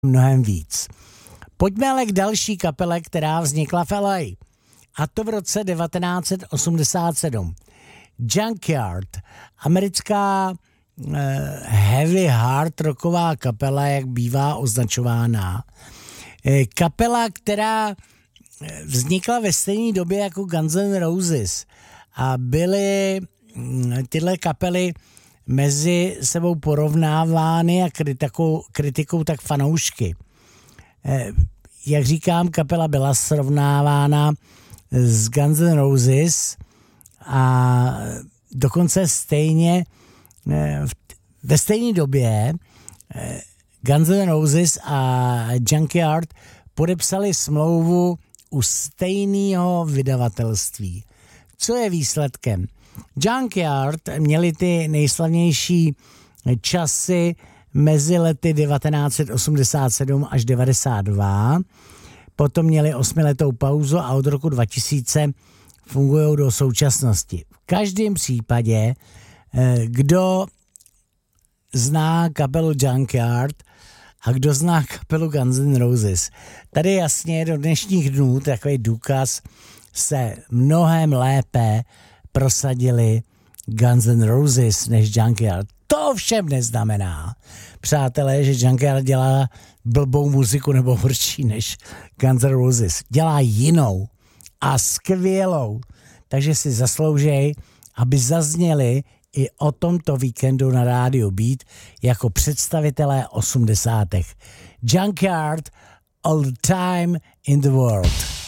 mnohem víc. Pojďme ale k další kapele, která vznikla v LA. A to v roce 1987. Junkyard, americká heavy hard rocková kapela, jak bývá označována. Kapela, která vznikla ve stejné době jako Guns N' Roses. A byly tyhle kapely mezi sebou porovnávány a kritikou tak fanoušky. Jak říkám, kapela byla srovnávána s Guns N' Roses a dokonce stejně ve stejné době Guns N' Roses a Junkyard podepsali smlouvu u stejného vydavatelství. Co je výsledkem? Junkyard měli ty nejslavnější časy mezi lety 1987 až 92. Potom měli 8letou pauzu a od roku 2000 fungují do současnosti. V každém případě, kdo zná kapelu Junkyard a kdo zná kapelu Guns N' Roses, tady jasně do dnešních dnů takový důkaz, se mnohem lépe prosadili Guns N' Roses než Junkyard. To ovšem neznamená, přátelé, že Junkyard dělá blbou muziku nebo horší než Guns N' Roses. Dělá jinou a skvělou. Takže si zasloužej, aby zazněli i o tomto víkendu na rádiu Beat jako představitelé 80. Junkyard, All the Time in the World.